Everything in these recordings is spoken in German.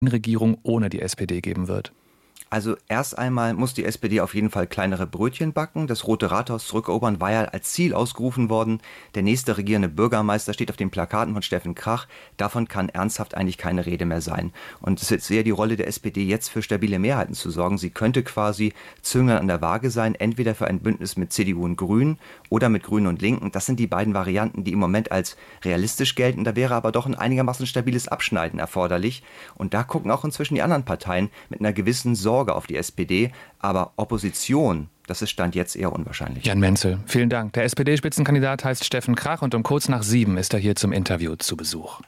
Regierung ohne die SPD geben wird? Also erst einmal muss die SPD auf jeden Fall kleinere Brötchen backen. Das Rote Rathaus zurückerobern war ja als Ziel ausgerufen worden. Der nächste regierende Bürgermeister steht auf den Plakaten von Steffen Krach. Davon kann ernsthaft eigentlich keine Rede mehr sein. Und es ist sehr die Rolle der SPD, jetzt für stabile Mehrheiten zu sorgen. Sie könnte quasi Zünglein an der Waage sein, entweder für ein Bündnis mit CDU und Grünen oder mit Grünen und Linken. Das sind die beiden Varianten, die im Moment als realistisch gelten. Da wäre aber doch ein einigermaßen stabiles Abschneiden erforderlich. Und da gucken auch inzwischen die anderen Parteien mit einer gewissen Sorge auf die SPD, aber Opposition, das ist Stand jetzt eher unwahrscheinlich. Jan Menzel, vielen Dank. Der SPD-Spitzenkandidat heißt Steffen Krach und um kurz nach 7 ist er hier zum Interview zu Besuch.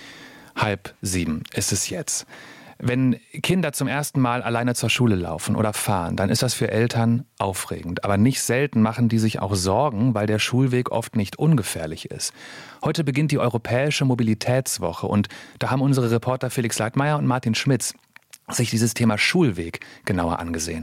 6:30 ist es jetzt. Wenn Kinder zum ersten Mal alleine zur Schule laufen oder fahren, dann ist das für Eltern aufregend. Aber nicht selten machen die sich auch Sorgen, weil der Schulweg oft nicht ungefährlich ist. Heute beginnt die Europäische Mobilitätswoche und da haben unsere Reporter Felix Leitmayr und Martin Schmitz sich dieses Thema Schulweg genauer angesehen.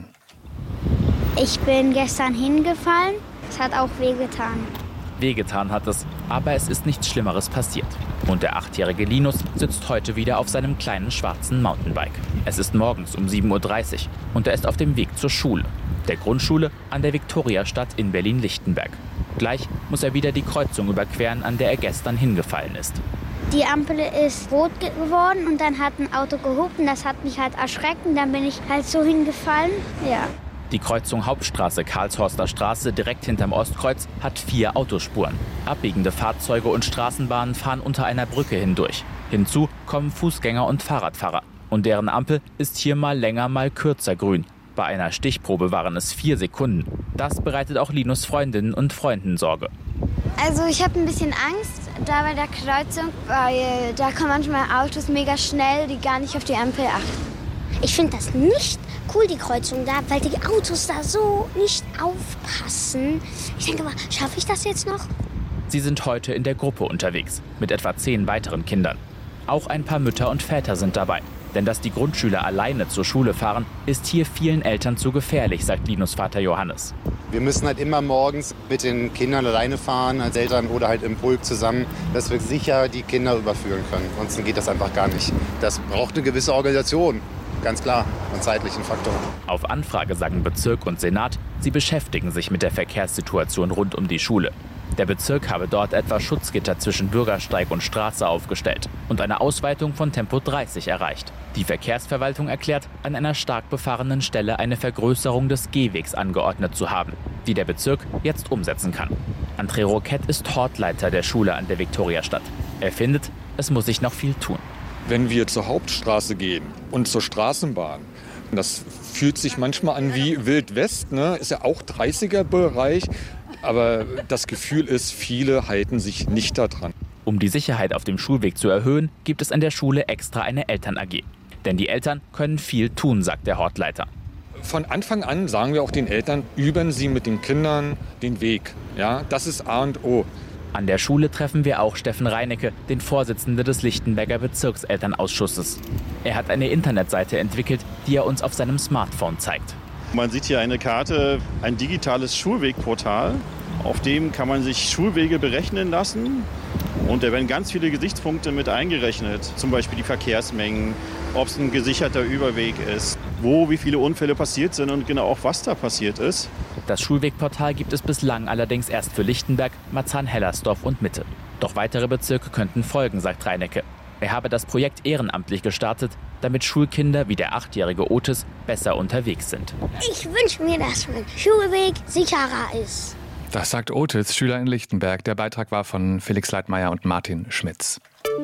Ich bin gestern hingefallen. Es hat auch wehgetan. Wehgetan hat es, aber es ist nichts Schlimmeres passiert. Und der 8-jährige Linus sitzt heute wieder auf seinem kleinen schwarzen Mountainbike. Es ist morgens um 7:30 Uhr und er ist auf dem Weg zur Schule. Der Grundschule an der Viktoriastadt in Berlin-Lichtenberg. Gleich muss er wieder die Kreuzung überqueren, an der er gestern hingefallen ist. Die Ampel ist rot geworden und dann hat ein Auto gehupt und das hat mich halt erschreckt und dann bin ich halt so hingefallen, ja. Die Kreuzung Hauptstraße Karlshorster Straße direkt hinterm Ostkreuz hat 4 Autospuren. Abbiegende Fahrzeuge und Straßenbahnen fahren unter einer Brücke hindurch. Hinzu kommen Fußgänger und Fahrradfahrer. Und deren Ampel ist hier mal länger, mal kürzer grün. Bei einer Stichprobe waren es 4 Sekunden. Das bereitet auch Linus Freundinnen und Freunden Sorge. Also ich habe ein bisschen Angst da bei der Kreuzung, weil da kommen manchmal Autos mega schnell, die gar nicht auf die Ampel achten. Ich finde das nicht cool, die Kreuzung da, weil die Autos da so nicht aufpassen. Ich denke mal, schaffe ich das jetzt noch? Sie sind heute in der Gruppe unterwegs, mit etwa 10 weiteren Kindern. Auch ein paar Mütter und Väter sind dabei. Denn dass die Grundschüler alleine zur Schule fahren, ist hier vielen Eltern zu gefährlich, sagt Linus Vater Johannes. Wir müssen halt immer morgens mit den Kindern alleine fahren, als Eltern oder halt im Pulk zusammen, dass wir sicher die Kinder überführen können. Ansonsten geht das einfach gar nicht. Das braucht eine gewisse Organisation, ganz klar, einen zeitlichen Faktor. Auf Anfrage sagen Bezirk und Senat, sie beschäftigen sich mit der Verkehrssituation rund um die Schule. Der Bezirk habe dort etwa Schutzgitter zwischen Bürgersteig und Straße aufgestellt und eine Ausweitung von Tempo 30 erreicht. Die Verkehrsverwaltung erklärt, an einer stark befahrenen Stelle eine Vergrößerung des Gehwegs angeordnet zu haben, die der Bezirk jetzt umsetzen kann. André Roquette ist Hortleiter der Schule an der Viktoriastadt. Er findet, es muss sich noch viel tun. Wenn wir zur Hauptstraße gehen und zur Straßenbahn, das fühlt sich manchmal an wie Wild West, ne? Ist ja auch 30er-Bereich. Aber das Gefühl ist, viele halten sich nicht daran. Um die Sicherheit auf dem Schulweg zu erhöhen, gibt es an der Schule extra eine Eltern-AG. Denn die Eltern können viel tun, sagt der Hortleiter. Von Anfang an sagen wir auch den Eltern, üben Sie mit den Kindern den Weg. Ja, das ist A und O. An der Schule treffen wir auch Steffen Reinecke, den Vorsitzenden des Lichtenberger Bezirkselternausschusses. Er hat eine Internetseite entwickelt, die er uns auf seinem Smartphone zeigt. Man sieht hier eine Karte, ein digitales Schulwegportal. Auf dem kann man sich Schulwege berechnen lassen. Und da werden ganz viele Gesichtspunkte mit eingerechnet. Zum Beispiel die Verkehrsmengen, ob es ein gesicherter Überweg ist, wie viele Unfälle passiert sind und genau auch, was da passiert ist. Das Schulwegportal gibt es bislang allerdings erst für Lichtenberg, Marzahn-Hellersdorf und Mitte. Doch weitere Bezirke könnten folgen, sagt Reinecke. Er habe das Projekt ehrenamtlich gestartet, damit Schulkinder wie der 8-jährige Otis besser unterwegs sind. Ich wünsche mir, dass mein Schulweg sicherer ist. Das sagt Otis, Schüler in Lichtenberg. Der Beitrag war von Felix Leitmayr und Martin Schmitz.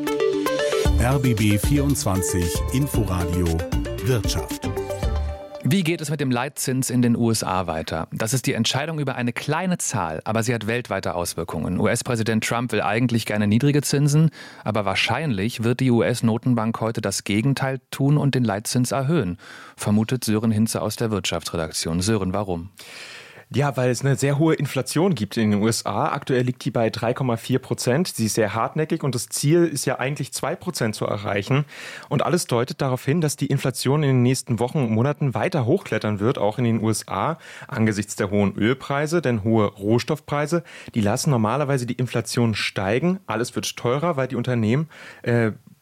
RBB 24 Inforadio Wirtschaft. Wie geht es mit dem Leitzins in den USA weiter? Das ist die Entscheidung über eine kleine Zahl, aber sie hat weltweite Auswirkungen. US-Präsident Trump will eigentlich gerne niedrige Zinsen, aber wahrscheinlich wird die US-Notenbank heute das Gegenteil tun und den Leitzins erhöhen, vermutet Sören Hinze aus der Wirtschaftsredaktion. Sören, warum? Ja, weil es eine sehr hohe Inflation gibt in den USA. Aktuell liegt die bei 3,4%. Sie ist sehr hartnäckig und das Ziel ist ja eigentlich 2% zu erreichen. Und alles deutet darauf hin, dass die Inflation in den nächsten Wochen und Monaten weiter hochklettern wird, auch in den USA, angesichts der hohen Ölpreise, denn hohe Rohstoffpreise, die lassen normalerweise die Inflation steigen. Alles wird teurer, weil die Unternehmen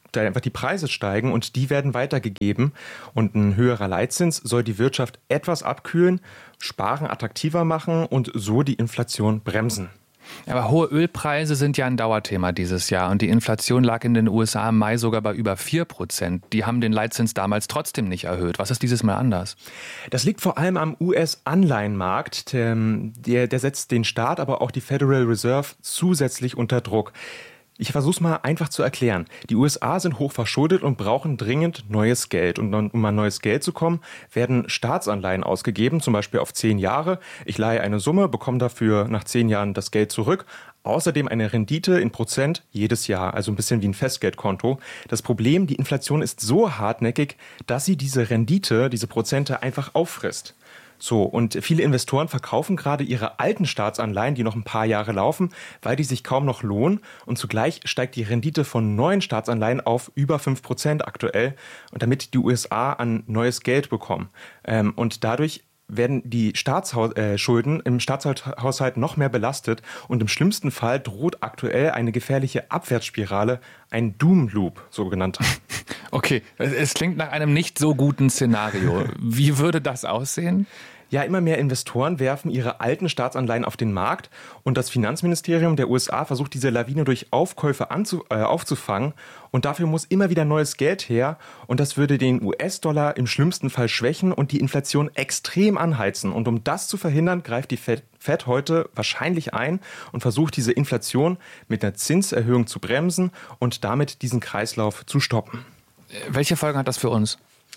da einfach die Preise steigen und die werden weitergegeben. Und ein höherer Leitzins soll die Wirtschaft etwas abkühlen, Sparen attraktiver machen und so die Inflation bremsen. Aber hohe Ölpreise sind ja ein Dauerthema dieses Jahr und die Inflation lag in den USA im Mai sogar bei über 4%. Die haben den Leitzins damals trotzdem nicht erhöht. Was ist dieses Mal anders? Das liegt vor allem am US-Anleihenmarkt. Der setzt den Staat, aber auch die Federal Reserve zusätzlich unter Druck. Ich versuche es mal einfach zu erklären. Die USA sind hoch verschuldet und brauchen dringend neues Geld. Und um an neues Geld zu kommen, werden Staatsanleihen ausgegeben, zum Beispiel auf 10 Jahre. Ich leihe eine Summe, bekomme dafür nach 10 Jahren das Geld zurück. Außerdem eine Rendite in Prozent jedes Jahr, also ein bisschen wie ein Festgeldkonto. Das Problem, die Inflation ist so hartnäckig, dass sie diese Rendite, diese Prozente einfach auffrisst. So, und viele Investoren verkaufen gerade ihre alten Staatsanleihen, die noch ein paar Jahre laufen, weil die sich kaum noch lohnen. Und zugleich steigt die Rendite von neuen Staatsanleihen auf über 5% aktuell, und damit die USA an neues Geld bekommen. Und dadurch werden die Schulden im Staatshaushalt noch mehr belastet. Und im schlimmsten Fall droht aktuell eine gefährliche Abwärtsspirale, ein Doom Loop, so genannt. Okay, es klingt nach einem nicht so guten Szenario. Wie würde das aussehen? Ja, immer mehr Investoren werfen ihre alten Staatsanleihen auf den Markt und das Finanzministerium der USA versucht, diese Lawine durch Aufkäufe aufzufangen, und dafür muss immer wieder neues Geld her, und das würde den US-Dollar im schlimmsten Fall schwächen und die Inflation extrem anheizen. Und um das zu verhindern, greift die Fed heute wahrscheinlich ein und versucht, diese Inflation mit einer Zinserhöhung zu bremsen und damit diesen Kreislauf zu stoppen. Welche Folgen hat das für uns?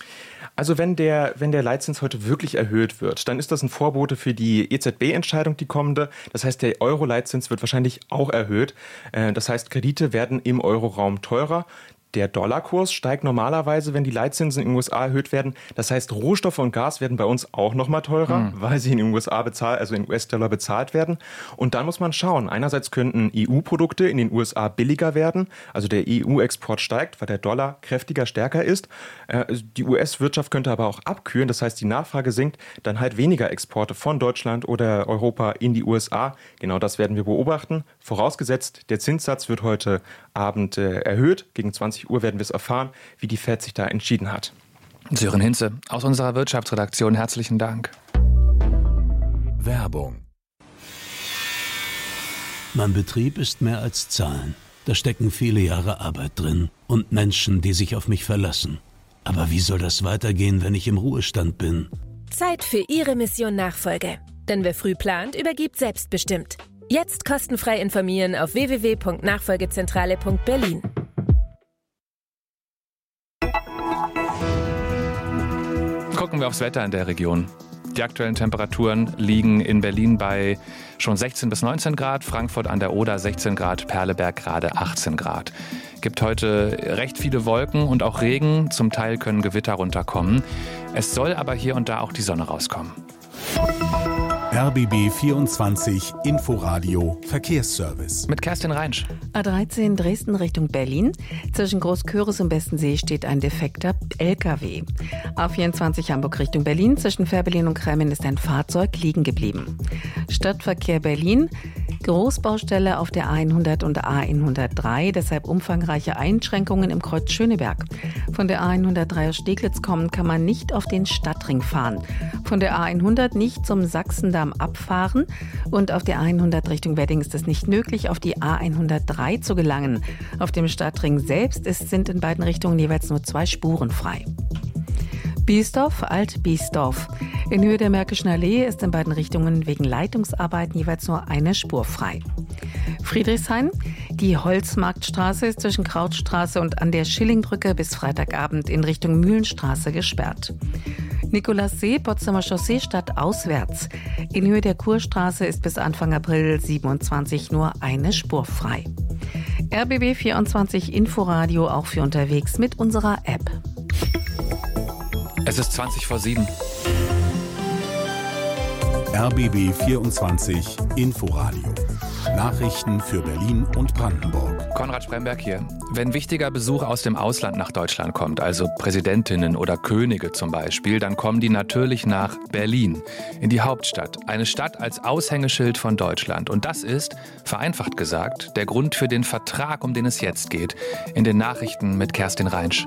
Also wenn der Leitzins heute wirklich erhöht wird, dann ist das ein Vorbote für die EZB-Entscheidung, die kommende. Das heißt, der Euro-Leitzins wird wahrscheinlich auch erhöht. Das heißt, Kredite werden im Euroraum teurer. Der Dollarkurs steigt normalerweise, wenn die Leitzinsen in den USA erhöht werden. Das heißt, Rohstoffe und Gas werden bei uns auch nochmal teurer, weil sie in den USA in US-Dollar bezahlt werden. Und dann muss man schauen. Einerseits könnten EU-Produkte in den USA billiger werden. Also der EU-Export steigt, weil der Dollar stärker ist. Die US-Wirtschaft könnte aber auch abkühlen. Das heißt, die Nachfrage sinkt, dann halt weniger Exporte von Deutschland oder Europa in die USA. Genau das werden wir beobachten. Vorausgesetzt, der Zinssatz wird heute Abend erhöht. Gegen 20 Uhr werden wir es erfahren, wie die Fed sich da entschieden hat. Sören Hinze aus unserer Wirtschaftsredaktion, herzlichen Dank. Werbung. Mein Betrieb ist mehr als Zahlen. Da stecken viele Jahre Arbeit drin und Menschen, die sich auf mich verlassen. Aber wie soll das weitergehen, wenn ich im Ruhestand bin? Zeit für Ihre Mission Nachfolge. Denn wer früh plant, übergibt selbstbestimmt. Jetzt kostenfrei informieren auf www.nachfolgezentrale.berlin. Gucken wir aufs Wetter in der Region. Die aktuellen Temperaturen liegen in Berlin bei schon 16 bis 19 Grad, Frankfurt an der Oder 16 Grad, Perleberg gerade 18 Grad. Gibt heute recht viele Wolken und auch Regen, zum Teil können Gewitter runterkommen. Es soll aber hier und da auch die Sonne rauskommen. RBB 24 Inforadio Verkehrsservice. Mit Kerstin Reinsch. A13 Dresden Richtung Berlin. Zwischen Großköris und Bestensee steht ein defekter LKW. A24 Hamburg Richtung Berlin. Zwischen Fehrbellin und Kremmen ist ein Fahrzeug liegen geblieben. Stadtverkehr Berlin. Großbaustelle auf der A100 und A103, deshalb umfangreiche Einschränkungen im Kreuz Schöneberg. Von der A103 aus Steglitz kommen kann man nicht auf den Stadtring fahren. Von der A100 nicht zum Sachsendamm abfahren und auf der A100 Richtung Wedding ist es nicht möglich, auf die A103 zu gelangen. Auf dem Stadtring selbst sind in beiden Richtungen jeweils nur 2 Spuren frei. Biesdorf, Alt-Biesdorf. In Höhe der Märkischen Allee ist in beiden Richtungen wegen Leitungsarbeiten jeweils nur eine Spur frei. Friedrichshain, die Holzmarktstraße ist zwischen Krautstraße und an der Schillingbrücke bis Freitagabend in Richtung Mühlenstraße gesperrt. Nikolassee, Potsdamer Chaussee stadtauswärts. In Höhe der Kurstraße ist bis Anfang April 27 nur eine Spur frei. RBB 24 Inforadio auch für unterwegs mit unserer App. Es ist 20 vor 7. RBB 24 Inforadio. Nachrichten für Berlin und Brandenburg. Konrad Spremberg hier. Wenn wichtiger Besuch aus dem Ausland nach Deutschland kommt, also Präsidentinnen oder Könige zum Beispiel, dann kommen die natürlich nach Berlin, in die Hauptstadt. Eine Stadt als Aushängeschild von Deutschland. Und das ist, vereinfacht gesagt, der Grund für den Vertrag, um den es jetzt geht. In den Nachrichten mit Kerstin Reinsch.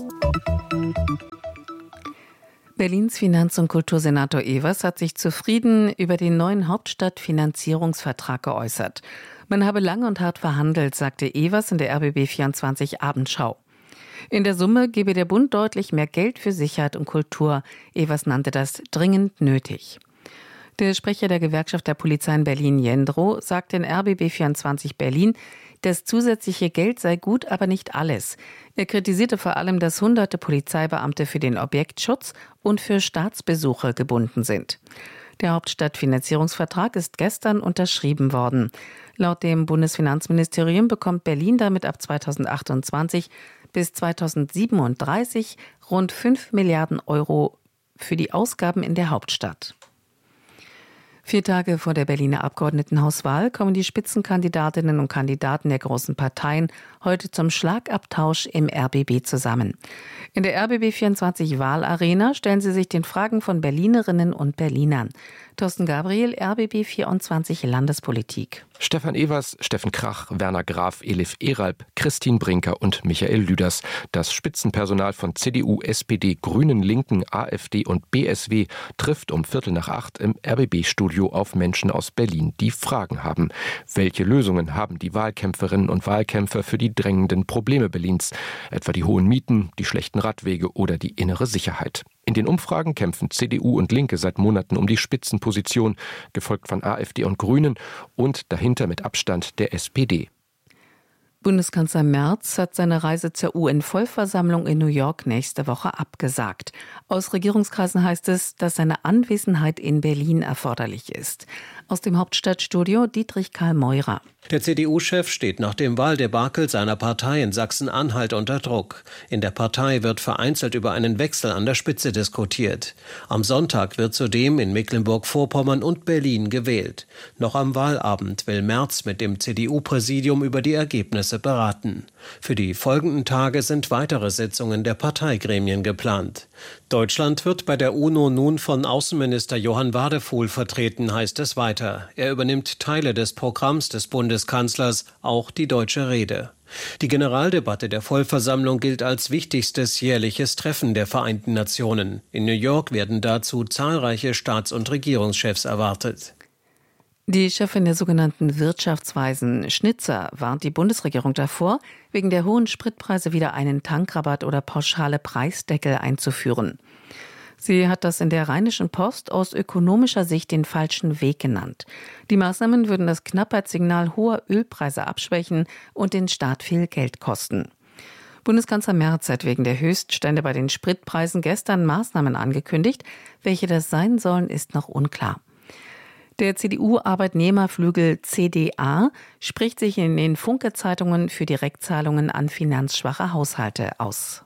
Berlins Finanz- und Kultursenator Evers hat sich zufrieden über den neuen Hauptstadtfinanzierungsvertrag geäußert. Man habe lang und hart verhandelt, sagte Evers in der RBB24 Abendschau. In der Summe gebe der Bund deutlich mehr Geld für Sicherheit und Kultur. Evers nannte das dringend nötig. Der Sprecher der Gewerkschaft der Polizei in Berlin, Jendro, sagte in RBB24 Berlin, das zusätzliche Geld sei gut, aber nicht alles. Er kritisierte vor allem, dass hunderte Polizeibeamte für den Objektschutz und für Staatsbesuche gebunden sind. Der Hauptstadtfinanzierungsvertrag ist gestern unterschrieben worden. Laut dem Bundesfinanzministerium bekommt Berlin damit ab 2028 bis 2037 rund 5 Milliarden Euro für die Ausgaben in der Hauptstadt. 4 Tage vor der Berliner Abgeordnetenhauswahl kommen die Spitzenkandidatinnen und Kandidaten der großen Parteien heute zum Schlagabtausch im RBB zusammen. In der RBB24 Wahlarena stellen sie sich den Fragen von Berlinerinnen und Berlinern. Thorsten Gabriel, RBB24 Landespolitik. Stefan Evers, Steffen Krach, Werner Graf, Elif Eralb, Christine Brinker und Michael Lüders. Das Spitzenpersonal von CDU, SPD, Grünen, Linken, AfD und BSW trifft um 7:45 im RBB-Studio auf Menschen aus Berlin, die Fragen haben. Welche Lösungen haben die Wahlkämpferinnen und Wahlkämpfer für die drängenden Probleme Berlins? Etwa die hohen Mieten, die schlechten Radwege oder die innere Sicherheit. In den Umfragen kämpfen CDU und Linke seit Monaten um die Spitzenposition, gefolgt von AfD und Grünen und dahinter mit Abstand der SPD. Bundeskanzler Merz hat seine Reise zur UN-Vollversammlung in New York nächste Woche abgesagt. Aus Regierungskreisen heißt es, dass seine Anwesenheit in Berlin erforderlich ist. Aus dem Hauptstadtstudio Dietrich Karl Meurer. Der CDU-Chef steht nach dem Wahldebakel seiner Partei in Sachsen-Anhalt unter Druck. In der Partei wird vereinzelt über einen Wechsel an der Spitze diskutiert. Am Sonntag wird zudem in Mecklenburg-Vorpommern und Berlin gewählt. Noch am Wahlabend will Merz mit dem CDU-Präsidium über die Ergebnisse beraten. Für die folgenden Tage sind weitere Sitzungen der Parteigremien geplant. Deutschland wird bei der UNO nun von Außenminister Johann Wadefuhl vertreten, heißt es weiter. Er übernimmt Teile des Programms des Bundeskanzlers, auch die deutsche Rede. Die Generaldebatte der Vollversammlung gilt als wichtigstes jährliches Treffen der Vereinten Nationen. In New York werden dazu zahlreiche Staats- und Regierungschefs erwartet. Die Chefin der sogenannten Wirtschaftsweisen, Schnitzer, warnt die Bundesregierung davor, wegen der hohen Spritpreise wieder einen Tankrabatt oder pauschale Preisdeckel einzuführen. Sie hat das in der Rheinischen Post aus ökonomischer Sicht den falschen Weg genannt. Die Maßnahmen würden das Knappheitssignal hoher Ölpreise abschwächen und den Staat viel Geld kosten. Bundeskanzler Merz hat wegen der Höchststände bei den Spritpreisen gestern Maßnahmen angekündigt. Welche das sein sollen, ist noch unklar. Der CDU-Arbeitnehmerflügel CDA spricht sich in den Funke-Zeitungen für Direktzahlungen an finanzschwache Haushalte aus.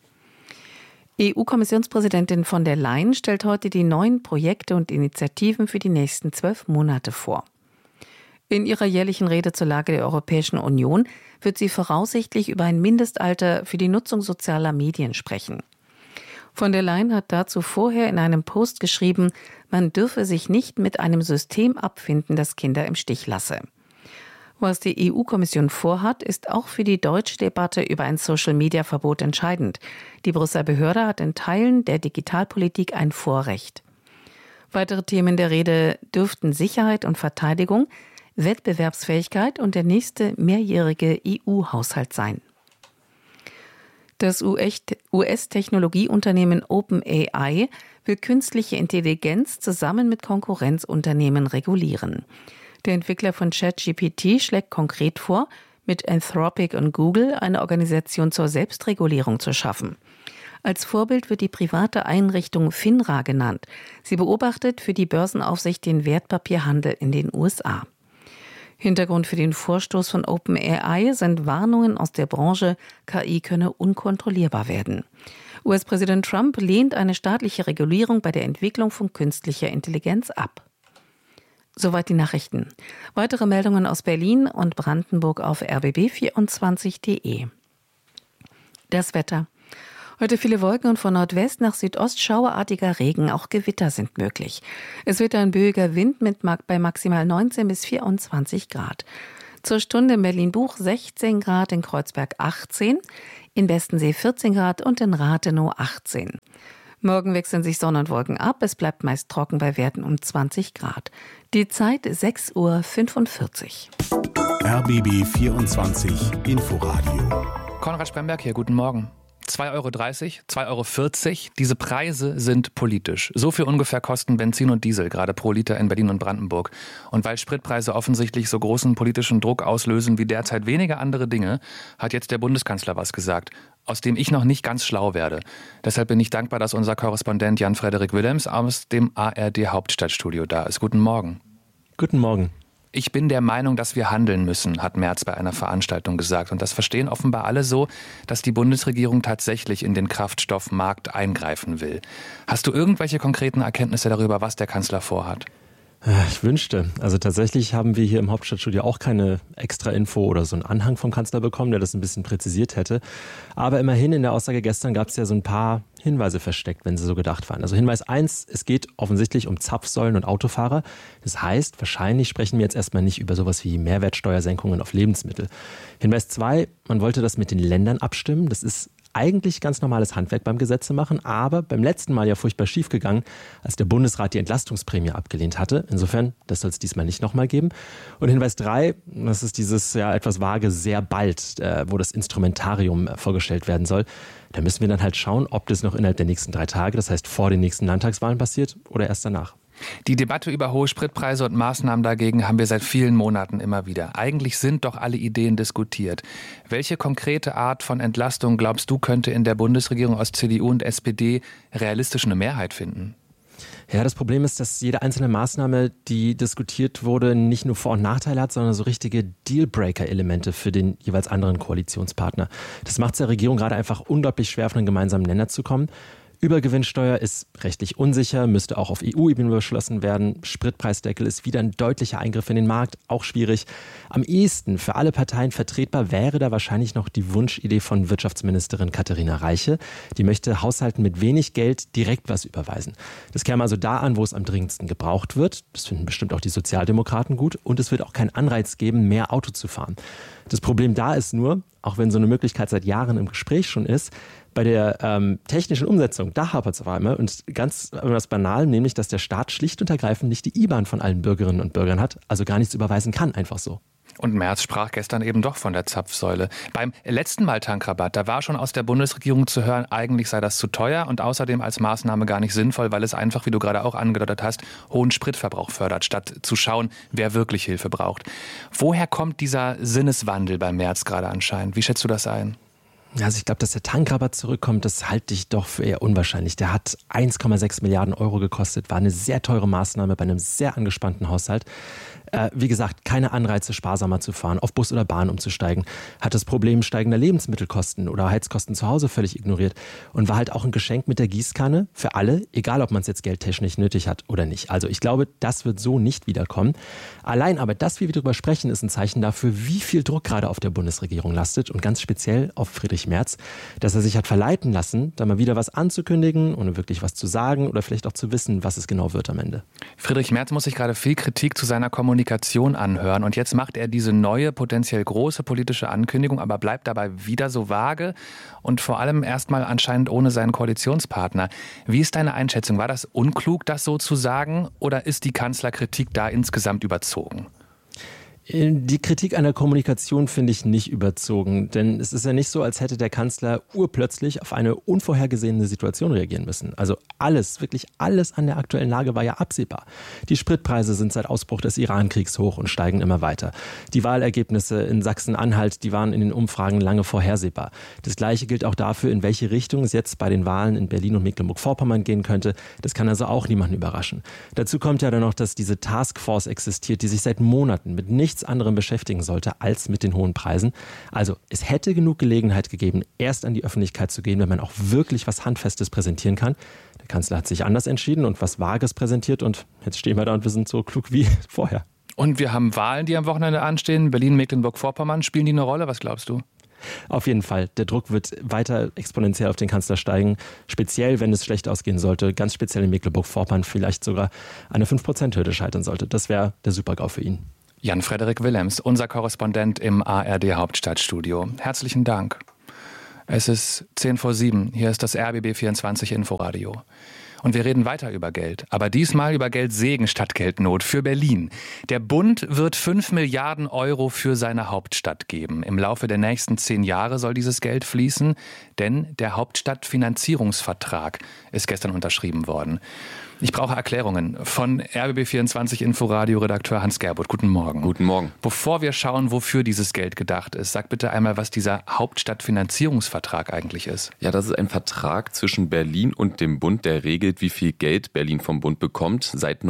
EU-Kommissionspräsidentin von der Leyen stellt heute die neuen Projekte und Initiativen für die nächsten 12 Monate vor. In ihrer jährlichen Rede zur Lage der Europäischen Union wird sie voraussichtlich über ein Mindestalter für die Nutzung sozialer Medien sprechen. Von der Leyen hat dazu vorher in einem Post geschrieben, man dürfe sich nicht mit einem System abfinden, das Kinder im Stich lasse. Was die EU-Kommission vorhat, ist auch für die deutsche Debatte über ein Social-Media-Verbot entscheidend. Die Brüsseler Behörde hat in Teilen der Digitalpolitik ein Vorrecht. Weitere Themen der Rede dürften Sicherheit und Verteidigung, Wettbewerbsfähigkeit und der nächste mehrjährige EU-Haushalt sein. Das US-Technologieunternehmen OpenAI will künstliche Intelligenz zusammen mit Konkurrenzunternehmen regulieren. Der Entwickler von ChatGPT schlägt konkret vor, mit Anthropic und Google eine Organisation zur Selbstregulierung zu schaffen. Als Vorbild wird die private Einrichtung FINRA genannt. Sie beobachtet für die Börsenaufsicht den Wertpapierhandel in den USA. Hintergrund für den Vorstoß von OpenAI sind Warnungen aus der Branche, KI könne unkontrollierbar werden. US-Präsident Trump lehnt eine staatliche Regulierung bei der Entwicklung von künstlicher Intelligenz ab. Soweit die Nachrichten. Weitere Meldungen aus Berlin und Brandenburg auf rbb24.de. Das Wetter. Heute viele Wolken und von Nordwest nach Südost schauerartiger Regen. Auch Gewitter sind möglich. Es wird ein böiger Wind bei maximal 19 bis 24 Grad. Zur Stunde in Berlin-Buch 16 Grad, in Kreuzberg 18, in Bestensee 14 Grad und in Rathenow 18. Morgen wechseln sich Sonne und Wolken ab. Es bleibt meist trocken bei Werten um 20 Grad. Die Zeit 6:45 Uhr. RBB 24 Inforadio. Konrad Spremberg hier, guten Morgen. 2,30 Euro, 2,40 Euro. Diese Preise sind politisch. So viel ungefähr kosten Benzin und Diesel, gerade pro Liter in Berlin und Brandenburg. Und weil Spritpreise offensichtlich so großen politischen Druck auslösen wie derzeit wenige andere Dinge, hat jetzt der Bundeskanzler was gesagt, aus dem ich noch nicht ganz schlau werde. Deshalb bin ich dankbar, dass unser Korrespondent Jan-Frederik Willems aus dem ARD-Hauptstadtstudio da ist. Guten Morgen. Guten Morgen. Ich bin der Meinung, dass wir handeln müssen, hat Merz bei einer Veranstaltung gesagt. Und das verstehen offenbar alle so, dass die Bundesregierung tatsächlich in den Kraftstoffmarkt eingreifen will. Hast du irgendwelche konkreten Erkenntnisse darüber, was der Kanzler vorhat? Ich wünschte. Also tatsächlich haben wir hier im Hauptstadtstudio auch keine extra Info oder so einen Anhang vom Kanzler bekommen, der das ein bisschen präzisiert hätte. Aber immerhin in der Aussage gestern gab es ja so ein paar Hinweise versteckt, wenn sie so gedacht waren. Also Hinweis 1, es geht offensichtlich um Zapfsäulen und Autofahrer. Das heißt, wahrscheinlich sprechen wir jetzt erstmal nicht über sowas wie Mehrwertsteuersenkungen auf Lebensmittel. Hinweis 2, man wollte das mit den Ländern abstimmen. Das ist eigentlich ganz normales Handwerk beim Gesetze machen, aber beim letzten Mal ja furchtbar schief gegangen, als der Bundesrat die Entlastungsprämie abgelehnt hatte. Insofern, das soll es diesmal nicht nochmal geben. Und Hinweis 3, das ist dieses ja etwas vage sehr bald, wo das Instrumentarium vorgestellt werden soll. Da müssen wir dann halt schauen, ob das noch innerhalb der nächsten 3 Tage, das heißt vor den nächsten Landtagswahlen passiert oder erst danach. Die Debatte über hohe Spritpreise und Maßnahmen dagegen haben wir seit vielen Monaten immer wieder. Eigentlich sind doch alle Ideen diskutiert. Welche konkrete Art von Entlastung, glaubst du, könnte in der Bundesregierung aus CDU und SPD realistisch eine Mehrheit finden? Ja, das Problem ist, dass jede einzelne Maßnahme, die diskutiert wurde, nicht nur Vor- und Nachteile hat, sondern so richtige Dealbreaker-Elemente für den jeweils anderen Koalitionspartner. Das macht es der Regierung gerade einfach unglaublich schwer, auf einen gemeinsamen Nenner zu kommen. Übergewinnsteuer ist rechtlich unsicher, müsste auch auf EU-Ebene beschlossen werden. Spritpreisdeckel ist wieder ein deutlicher Eingriff in den Markt, auch schwierig. Am ehesten für alle Parteien vertretbar wäre da wahrscheinlich noch die Wunschidee von Wirtschaftsministerin Katharina Reiche. Die möchte Haushalten mit wenig Geld direkt was überweisen. Das käme also da an, wo es am dringendsten gebraucht wird. Das finden bestimmt auch die Sozialdemokraten gut. Und es wird auch keinen Anreiz geben, mehr Auto zu fahren. Das Problem da ist nur, auch wenn so eine Möglichkeit seit Jahren im Gespräch schon ist, bei der technischen Umsetzung, da hapert es auf einmal und ganz was banal, nämlich, dass der Staat schlicht und ergreifend nicht die IBAN von allen Bürgerinnen und Bürgern hat, also gar nichts überweisen kann, einfach so. Und Merz sprach gestern eben doch von der Zapfsäule. Beim letzten Mal Tankrabatt, da war schon aus der Bundesregierung zu hören, eigentlich sei das zu teuer und außerdem als Maßnahme gar nicht sinnvoll, weil es einfach, wie du gerade auch angedeutet hast, hohen Spritverbrauch fördert, statt zu schauen, wer wirklich Hilfe braucht. Woher kommt dieser Sinneswandel bei Merz gerade anscheinend? Wie schätzt du das ein? Also ich glaube, dass der Tankrabatt zurückkommt, das halte ich doch für eher unwahrscheinlich. Der hat 1,6 Milliarden Euro gekostet, war eine sehr teure Maßnahme bei einem sehr angespannten Haushalt. Wie gesagt, keine Anreize, sparsamer zu fahren, auf Bus oder Bahn umzusteigen. Hat das Problem steigender Lebensmittelkosten oder Heizkosten zu Hause völlig ignoriert und war halt auch ein Geschenk mit der Gießkanne für alle, egal ob man es jetzt geldtechnisch nötig hat oder nicht. Also ich glaube, das wird so nicht wiederkommen. Allein aber, dass wir darüber sprechen, ist ein Zeichen dafür, wie viel Druck gerade auf der Bundesregierung lastet und ganz speziell auf Friedrich Merz, dass er sich hat verleiten lassen, da mal wieder was anzukündigen, ohne wirklich was zu sagen oder vielleicht auch zu wissen, was es genau wird am Ende. Friedrich Merz muss sich gerade viel Kritik zu seiner Kommunikation anhören und jetzt macht er diese neue, potenziell große politische Ankündigung, aber bleibt dabei wieder so vage und vor allem erstmal anscheinend ohne seinen Koalitionspartner. Wie ist deine Einschätzung? War das unklug, das so zu sagen, oder ist die Kanzlerkritik da insgesamt überzogen? Die Kritik an der Kommunikation finde ich nicht überzogen, denn es ist ja nicht so, als hätte der Kanzler urplötzlich auf eine unvorhergesehene Situation reagieren müssen. Also alles, wirklich alles an der aktuellen Lage war ja absehbar. Die Spritpreise sind seit Ausbruch des Iran-Kriegs hoch und steigen immer weiter. Die Wahlergebnisse in Sachsen-Anhalt, die waren in den Umfragen lange vorhersehbar. Das Gleiche gilt auch dafür, in welche Richtung es jetzt bei den Wahlen in Berlin und Mecklenburg-Vorpommern gehen könnte. Das kann also auch niemanden überraschen. Dazu kommt ja dann noch, dass diese Taskforce existiert, die sich seit Monaten mit nichts nichts anderem beschäftigen sollte als mit den hohen Preisen. Also es hätte genug Gelegenheit gegeben, erst an die Öffentlichkeit zu gehen, wenn man auch wirklich was Handfestes präsentieren kann. Der Kanzler hat sich anders entschieden und was Vages präsentiert und jetzt stehen wir da und wir sind so klug wie vorher. Und wir haben Wahlen, die am Wochenende anstehen. Berlin, Mecklenburg-Vorpommern, spielen die eine Rolle? Was glaubst du? Auf jeden Fall. Der Druck wird weiter exponentiell auf den Kanzler steigen. Speziell, wenn es schlecht ausgehen sollte. Ganz speziell in Mecklenburg-Vorpommern vielleicht sogar eine 5%-Hürde scheitern sollte. Das wäre der Super-GAU für ihn. Jan-Frederik Willems, unser Korrespondent im ARD-Hauptstadtstudio. Herzlichen Dank. Es ist 7:10. Hier ist das RBB24 Inforadio. Und wir reden weiter über Geld, aber diesmal über Geldsegen statt Geldnot für Berlin. Der Bund wird 5 Milliarden Euro für seine Hauptstadt geben. Im Laufe der nächsten 10 Jahre soll dieses Geld fließen, denn der Hauptstadtfinanzierungsvertrag ist gestern unterschrieben worden. Ich brauche Erklärungen von RBB24 Inforadio-Redakteur Hans Gerbuth. Guten Morgen. Guten Morgen. Bevor wir schauen, wofür dieses Geld gedacht ist, sag bitte einmal, was dieser Hauptstadtfinanzierungsvertrag eigentlich ist. Ja, das ist ein Vertrag zwischen Berlin und dem Bund, der regelt, wie viel Geld Berlin vom Bund bekommt. Seit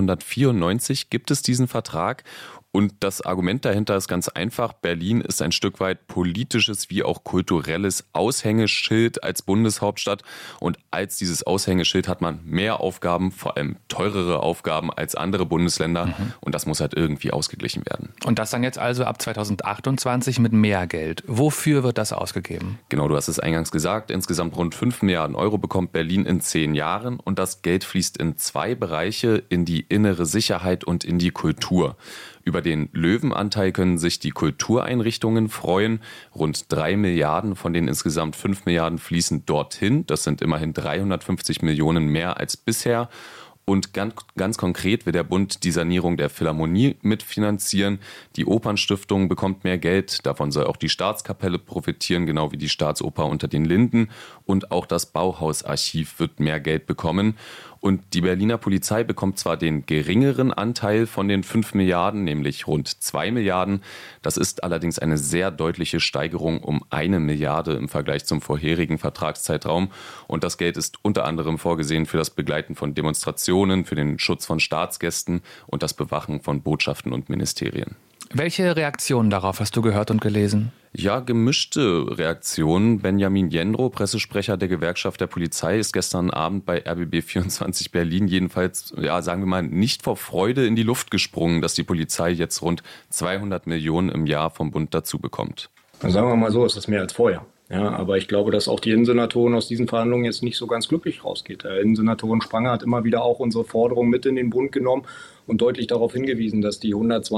1994 gibt es diesen Vertrag. Und das Argument dahinter ist ganz einfach. Berlin ist ein Stück weit politisches wie auch kulturelles Aushängeschild als Bundeshauptstadt. Und als dieses Aushängeschild hat man mehr Aufgaben, vor allem teurere Aufgaben als andere Bundesländer. Und das muss halt irgendwie ausgeglichen werden. Und das dann jetzt also ab 2028 mit mehr Geld. Wofür wird das ausgegeben? Genau, du hast es eingangs gesagt. Insgesamt rund 5 Milliarden Euro bekommt Berlin in 10 Jahren. Und das Geld fließt in 2 Bereiche, in die innere Sicherheit und in die Kultur. Über den Löwenanteil können sich die Kultureinrichtungen freuen. Rund 3 Milliarden von den insgesamt 5 Milliarden fließen dorthin. Das sind immerhin 350 Millionen mehr als bisher. Und ganz konkret will der Bund die Sanierung der Philharmonie mitfinanzieren. Die Opernstiftung bekommt mehr Geld. Davon soll auch die Staatskapelle profitieren, genau wie die Staatsoper unter den Linden. Und auch das Bauhausarchiv wird mehr Geld bekommen. Und die Berliner Polizei bekommt zwar den geringeren Anteil von den 5 Milliarden, nämlich rund 2 Milliarden. Das ist allerdings eine sehr deutliche Steigerung um 1 Milliarde im Vergleich zum vorherigen Vertragszeitraum. Und das Geld ist unter anderem vorgesehen für das Begleiten von Demonstrationen, für den Schutz von Staatsgästen und das Bewachen von Botschaften und Ministerien. Welche Reaktionen darauf hast du gehört und gelesen? Ja, gemischte Reaktionen. Benjamin Jendrow, Pressesprecher der Gewerkschaft der Polizei, ist gestern Abend bei RBB24 Berlin jedenfalls, ja, sagen wir mal, nicht vor Freude in die Luft gesprungen, dass die Polizei jetzt rund 200 Millionen im Jahr vom Bund dazu bekommt. Sagen wir mal so, es ist mehr als vorher. Ja, aber ich glaube, dass auch die Innensenatorin aus diesen Verhandlungen jetzt nicht so ganz glücklich rausgeht. Innensenatorin Spranger hat immer wieder auch unsere Forderung mit in den Bund genommen und deutlich darauf hingewiesen, dass die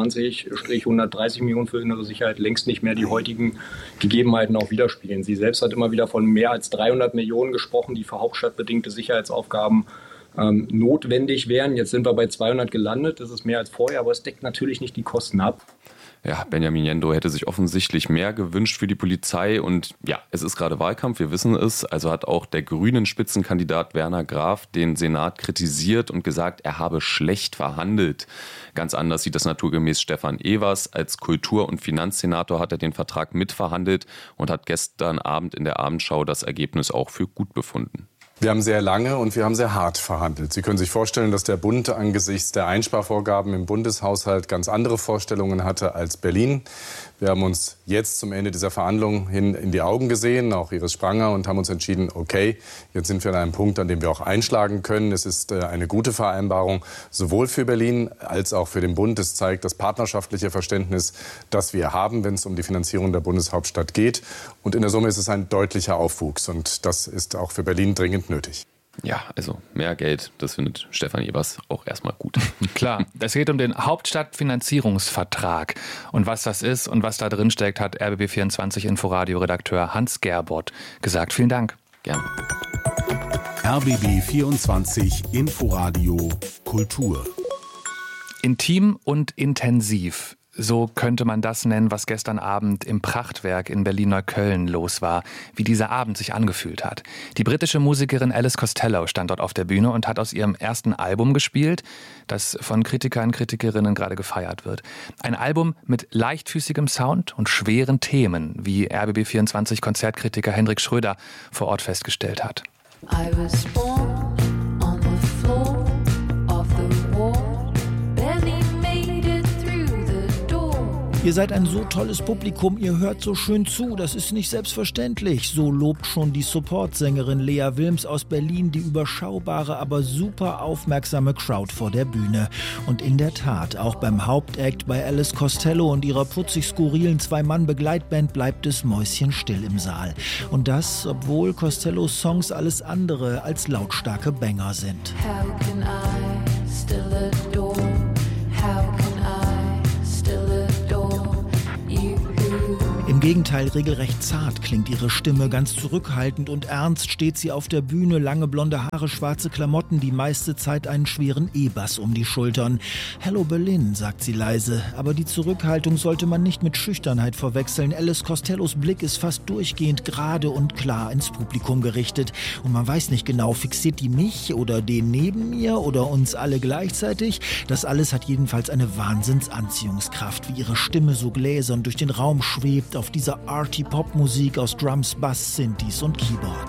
120-130 Millionen für innere Sicherheit längst nicht mehr die heutigen Gegebenheiten auch widerspiegeln. Sie selbst hat immer wieder von mehr als 300 Millionen gesprochen, die für hauptstadtbedingte Sicherheitsaufgaben notwendig wären. Jetzt sind wir bei 200 gelandet, das ist mehr als vorher, aber es deckt natürlich nicht die Kosten ab. Ja, Benjamin Jendrow hätte sich offensichtlich mehr gewünscht für die Polizei und ja, es ist gerade Wahlkampf, wir wissen es, also hat auch der grünen Spitzenkandidat Werner Graf den Senat kritisiert und gesagt, er habe schlecht verhandelt. Ganz anders sieht das naturgemäß Stefan Evers. Als Kultur- und Finanzsenator hat er den Vertrag mitverhandelt und hat gestern Abend in der Abendschau das Ergebnis auch für gut befunden. Wir haben sehr lange und wir haben sehr hart verhandelt. Sie können sich vorstellen, dass der Bund angesichts der Einsparvorgaben im Bundeshaushalt ganz andere Vorstellungen hatte als Berlin. Wir haben uns jetzt zum Ende dieser Verhandlungen hin in die Augen gesehen, auch Iris Spranger, und haben uns entschieden, okay, jetzt sind wir an einem Punkt, an dem wir auch einschlagen können. Es ist eine gute Vereinbarung, sowohl für Berlin als auch für den Bund. Es zeigt das partnerschaftliche Verständnis, das wir haben, wenn es um die Finanzierung der Bundeshauptstadt geht. Und in der Summe ist es ein deutlicher Aufwuchs. Und das ist auch für Berlin dringend nötig. Ja, also mehr Geld, das findet Stefan Evers auch erstmal gut. Klar, es geht um den Hauptstadtfinanzierungsvertrag. Und was das ist und was da drin steckt, hat RBB24 Inforadio-Redakteur Hans Gerbuth gesagt. Vielen Dank. Gerne. RBB24 Inforadio Kultur. Intim und intensiv. So könnte man das nennen, was gestern Abend im Prachtwerk in Berlin-Neukölln los war, wie dieser Abend sich angefühlt hat. Die britische Musikerin Alice Costello stand dort auf der Bühne und hat aus ihrem ersten Album gespielt, das von Kritikern und Kritikerinnen gerade gefeiert wird. Ein Album mit leichtfüßigem Sound und schweren Themen, wie RBB24 Konzertkritiker Hendrik Schröder vor Ort festgestellt hat. I was born on the floor of the war. Barely made it through the door. Ihr seid ein so tolles Publikum, ihr hört so schön zu, das ist nicht selbstverständlich. So lobt schon die Supportsängerin Lea Wilms aus Berlin die überschaubare, aber super aufmerksame Crowd vor der Bühne. Und in der Tat, auch beim Hauptact bei Alice Costello und ihrer putzig skurrilen Zwei-Mann-Begleitband bleibt es mäuschenstill im Saal. Und das, obwohl Costellos Songs alles andere als lautstarke Banger sind. How can I still adore? How can I still adore you? Im Gegenteil, regelrecht zart klingt ihre Stimme, ganz zurückhaltend und ernst steht sie auf der Bühne, lange blonde Haare, schwarze Klamotten, die meiste Zeit einen schweren E-Bass um die Schultern. Hello Berlin, sagt sie leise, aber die Zurückhaltung sollte man nicht mit Schüchternheit verwechseln. Alice Costellos Blick ist fast durchgehend gerade und klar ins Publikum gerichtet und man weiß nicht genau, fixiert die mich oder den neben mir oder uns alle gleichzeitig? Das alles hat jedenfalls eine Wahnsinnsanziehungskraft, wie ihre Stimme so gläsern durch den Raum schwebt auf dieser Arty-Pop-Musik aus Drums, Bass, Synthes und Keyboards.